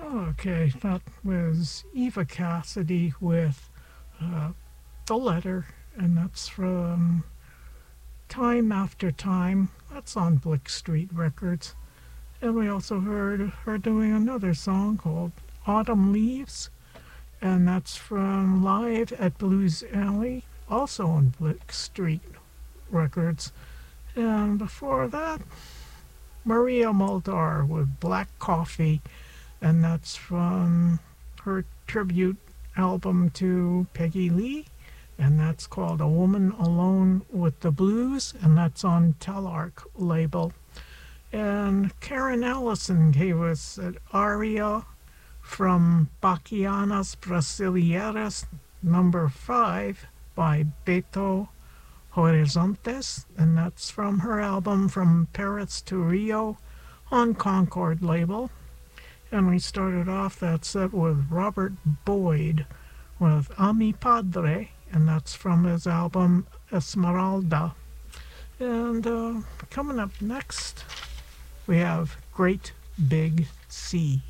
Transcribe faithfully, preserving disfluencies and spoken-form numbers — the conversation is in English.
Okay, that was Eva Cassidy with uh, The Letter, and that's from Time After Time. That's on Blick Street Records. And we also heard her doing another song called Autumn Leaves, and that's from Live at Blues Alley, also on Blick Street Records. And before that, Maria Muldaur with Black Coffee, and that's from her tribute album to Peggy Lee, and that's called A Woman Alone with the Blues, and that's on Telarc label. And Karen Allison gave us an aria from Bachianas Brasileiras number five by Beto Horizontes, and that's from her album From Paris to Rio on Concord label. And we started off that set with Robert Boyd with A Mi Padre, and that's from his album Esmeralda. And uh, coming up next, we have Great Big Sea.